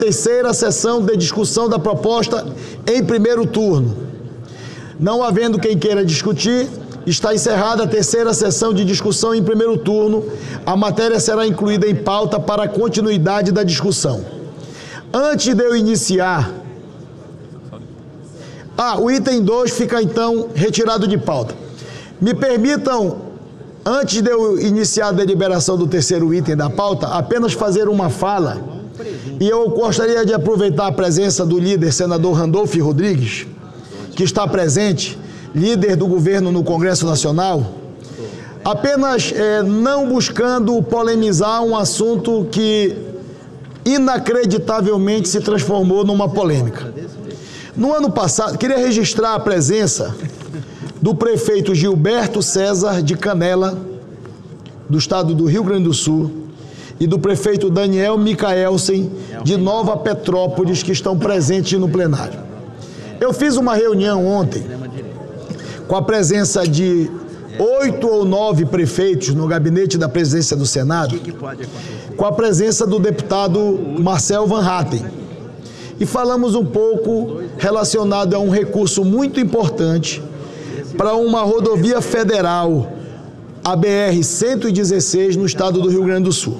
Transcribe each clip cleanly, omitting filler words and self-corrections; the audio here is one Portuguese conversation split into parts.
terceira sessão de discussão da proposta em primeiro turno. Não havendo quem queira discutir, está encerrada a terceira sessão de discussão em primeiro turno. A matéria será incluída em pauta para a continuidade da discussão. Antes de eu iniciar... o item 2 fica então retirado de pauta. Me permitam, antes de eu iniciar a deliberação do terceiro item da pauta, apenas fazer uma fala. E eu gostaria de aproveitar a presença do líder, senador Randolfo Rodrigues, que está presente, líder do governo no Congresso Nacional, apenas não buscando polemizar um assunto que inacreditavelmente se transformou numa polêmica. No ano passado, queria registrar a presença do prefeito Gilberto César de Canela, do estado do Rio Grande do Sul, e do prefeito Daniel Micaelsen, de Nova Petrópolis, que estão presentes no plenário. Eu fiz uma reunião ontem com a presença de 8 ou 9 prefeitos no gabinete da presidência do Senado, com a presença do deputado Marcel Van Hatten. E falamos um pouco relacionado a um recurso muito importante para uma rodovia federal, a BR-116, no estado do Rio Grande do Sul.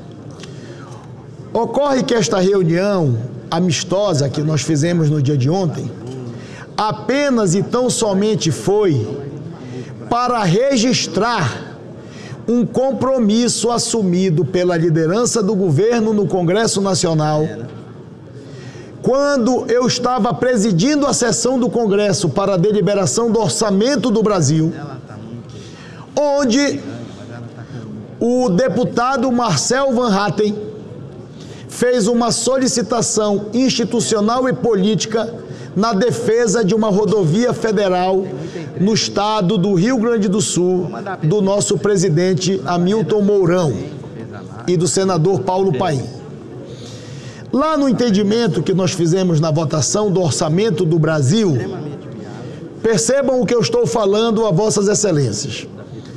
Ocorre que esta reunião amistosa que nós fizemos no dia de ontem, apenas e tão somente foi para registrar um compromisso assumido pela liderança do governo no Congresso Nacional, quando eu estava presidindo a sessão do Congresso para a deliberação do Orçamento do Brasil, onde o deputado Marcel Van Hatten fez uma solicitação institucional e política na defesa de uma rodovia federal no estado do Rio Grande do Sul, do nosso presidente Hamilton Mourão e do senador Paulo Paim. Lá no entendimento que nós fizemos na votação do Orçamento do Brasil, percebam o que eu estou falando a vossas excelências.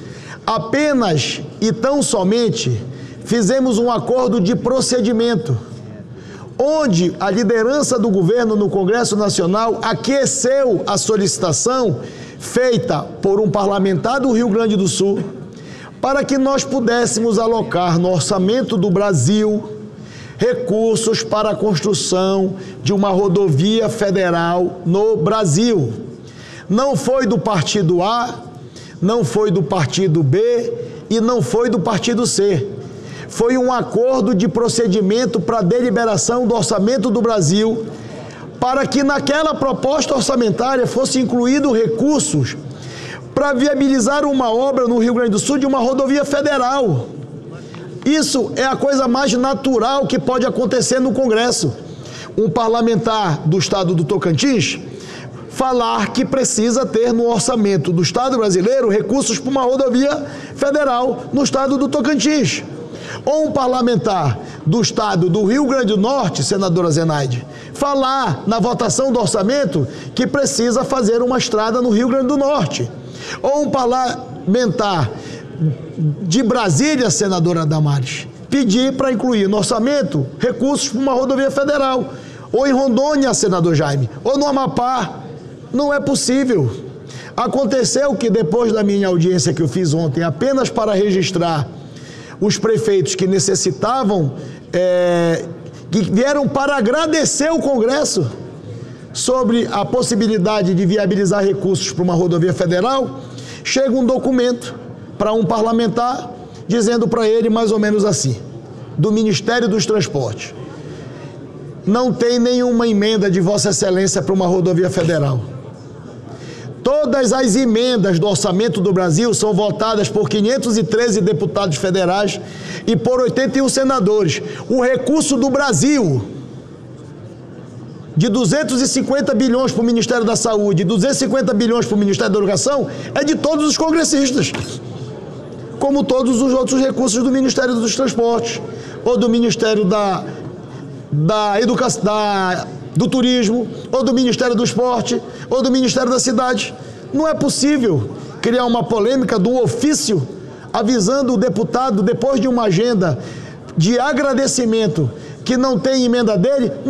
Apenas e tão somente fizemos um acordo de procedimento, onde a liderança do governo no Congresso Nacional aqueceu a solicitação feita por um parlamentar do Rio Grande do Sul para que nós pudéssemos alocar no Orçamento do Brasil recursos para a construção de uma rodovia federal no Brasil. Não foi do partido A, não foi do partido B e não foi do partido C. Foi um acordo de procedimento para a deliberação do Orçamento do Brasil, para que naquela proposta orçamentária fosse incluído recursos para viabilizar uma obra no Rio Grande do Sul de uma rodovia federal. Isso é a coisa mais natural que pode acontecer no Congresso. Um parlamentar do estado do Tocantins falar que precisa ter no orçamento do Estado brasileiro recursos para uma rodovia federal no estado do Tocantins. Ou um parlamentar do estado do Rio Grande do Norte, senadora Zenaide, falar na votação do orçamento que precisa fazer uma estrada no Rio Grande do Norte. Ou um parlamentar de Brasília, senadora Damares, pedir para incluir no orçamento recursos para uma rodovia federal. Ou em Rondônia, senador Jaime, ou no Amapá. Não é possível. Aconteceu que depois da minha audiência que eu fiz ontem, apenas para registrar os prefeitos que necessitavam, que vieram para agradecer o Congresso sobre a possibilidade de viabilizar recursos para uma rodovia federal, chega um documento para um parlamentar dizendo para ele mais ou menos assim, do Ministério dos Transportes: não tem nenhuma emenda de Vossa Excelência para uma rodovia federal. Todas as emendas do Orçamento do Brasil são votadas por 513 deputados federais e por 81 senadores. O recurso do Brasil, de 250 bilhões para o Ministério da Saúde e 250 bilhões para o Ministério da Educação, é de todos os congressistas, como todos os outros recursos do Ministério dos Transportes, ou do Ministério da Educação, do Turismo, ou do Ministério do Esporte, ou do Ministério da Cidade. Não é possível criar uma polêmica do ofício avisando o deputado, depois de uma agenda de agradecimento, que não tem emenda dele?